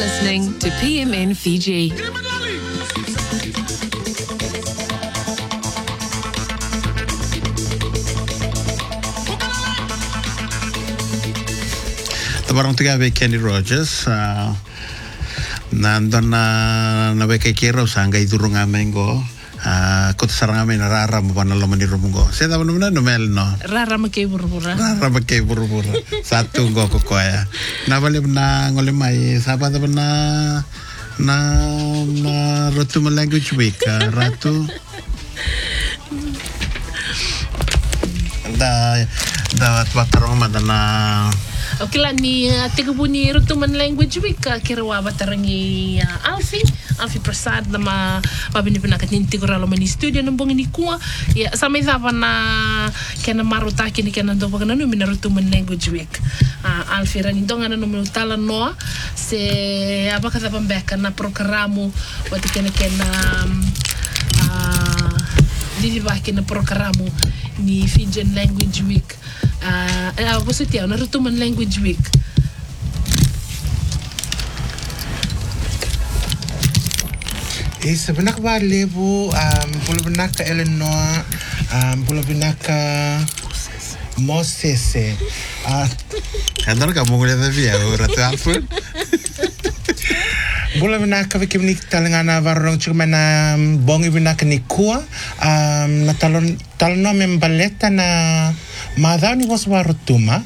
listening to PMN Fiji. Barang tiga be Kenny Rogers nandon na be kira usanga idurunga mengo kot saranga me rara mo panalo mani rumungo se da no mel no rara make burubura satu go ko ya na bale na ngole mai sabada na Rotuma Language Week ratu da batarong madana. Okay lah ni tiga bunyi Rotuma Language Week kira wa batarangi Alfie Prasad nama babini penakat ninti koralo mani studio nambong ini kuah ya sampai siapa na kena maruta kini kena do bagana no mina Rotuma Language Week Alfie rani donga na nomino tala noa se apa kata pembeka na programo wati kena didi bah kena programo ni Fijian Language Week apa sih tiap na Rotuma Language Week. Sebenarnya ba levo pula benaka Eleanor pula benaka Mosese Andar kamu ngeliat tapi ya Ratu Alfred pula benaka vikim ni talangana varong cuma na bongi benaka ni kuah na talon membaleta na madani was Rotuma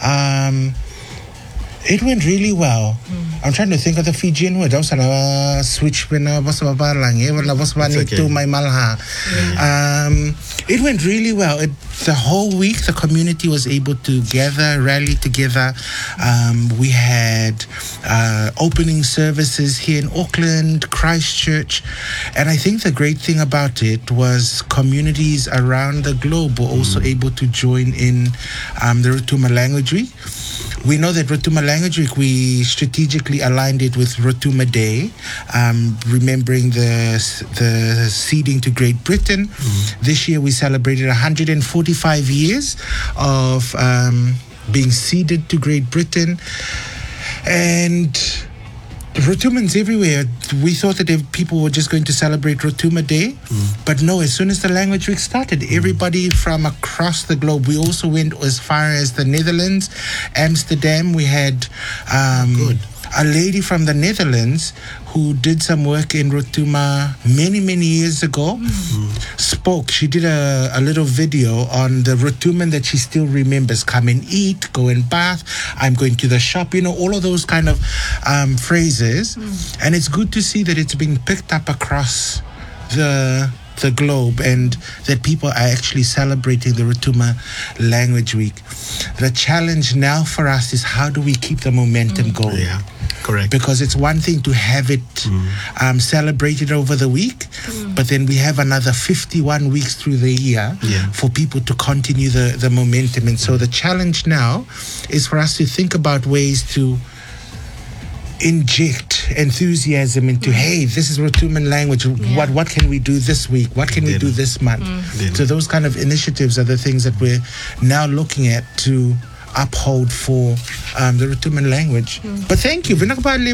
it went really well. I'm trying to think of the Fijian word. I was gonna switch when I was to my malha. It went really well. The whole week, the community was able to rally together. We had opening services here in Auckland, Christchurch, and I think the great thing about it was communities around the globe were also able to join in the Rotuma Language Week. We know that Rotuma Language Week, we strategically aligned it with Rotuma Day, remembering the ceding to Great Britain. This year we celebrated 145 years of being ceded to Great Britain. And Rotumans everywhere. We thought that people were just going to celebrate Rotuma Day, but no, as soon as the Language Week started, everybody from across the globe, we also went as far as the Netherlands, Amsterdam. We had a lady from the Netherlands who did some work in Rotuma many years ago, spoke. She did a little video on the Rotuman that she still remembers. Come and eat, go and bath, I'm going to the shop, all of those kind of phrases. And it's good to see that it's being picked up across the globe and that people are actually celebrating the Rotuma Language Week. The challenge now for us is how do we keep the momentum going? Yeah. Correct. Because it's one thing to have it celebrated over the week, but then we have another 51 weeks through the year for people to continue the momentum. And so the challenge now is for us to think about ways to inject enthusiasm into, hey, this is Rotuman language. What can we do this week? What can we do this month? So those kind of initiatives are the things that we're now looking at to uphold for the Rotuman language. But thank you.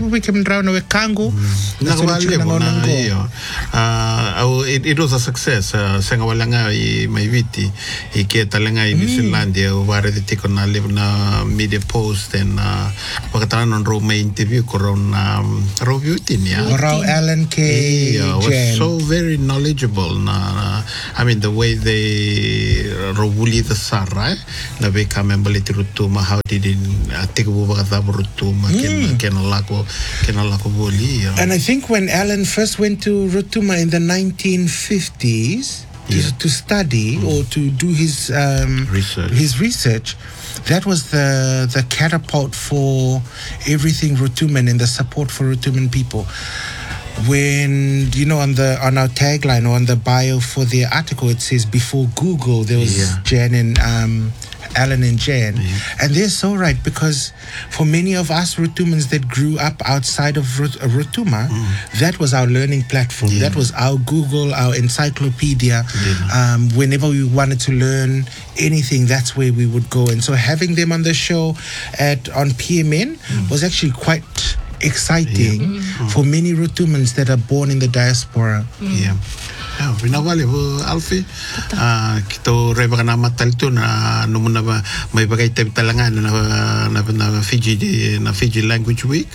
It was a success. Sangawalanga I maiviti ike talanga I New Zealandia ware de tiko na live na media post and pakataran on ro may interview koron ro beauty niya. Ro Alan K. Was so very knowledgeable na I mean the way they robuli the sarai na be kamembaliti Rotuma how did it take over the Rotuma kenalako boli. And I think when Alan first went to Rotuma in the 1950s to study or to do his research, that was the catapult for everything Rotuman and the support for Rotuman people. When on our tagline or on the bio for the article, it says before Google there was Jan and Alan and Jan, and they're so right, because for many of us Rotumans that grew up outside of Rotuma, that was our learning platform. That was our Google, our encyclopedia. Whenever we wanted to learn anything, that's where we would go. And so having them on the show on PMN was actually quite exciting for many Rotumans that are born in the diaspora. Yeah. Vinawali po Alfie kito reba kana matal tu na numuna ba may bagay talangan na Fiji Language Week.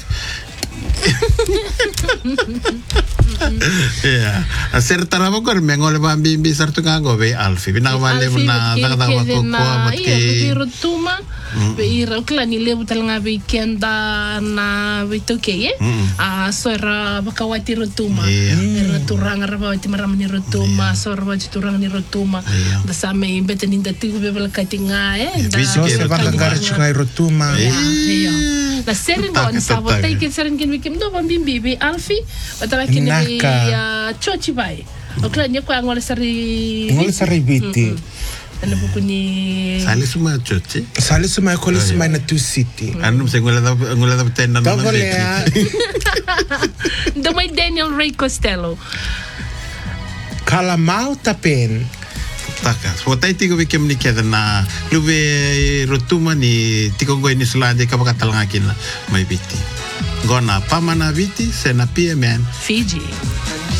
Yeah, aser tarabo kor mengole ba bimbi sartu ngago be Alfie vinawali na nakatawa ko mat ke Rotuma be ira klani lebu talanga be kenda na bitoke sora bakawati Rotuma era turanga rabawati maramani Rotuma sora wati turanga ni Rotuma da same betani da tigu be balkatinga so se bakangara chungai Rotuma la serin bon sa votai ke serin kin wikim do bimbi be Alfie batala kin ya chochi bai okla nya kwa ngole sari biti ana buku ni salisuma chochi salisuma kolisuma na tu city anum se ngula da tenda na do my Daniel Ray Costello Kalamau tapen taka so tai tigo bikem ni keda na lube Rotuma ni tigo go ni Islande ka bakatalanga kin mai biti gona pamana biti sena PMN Fiji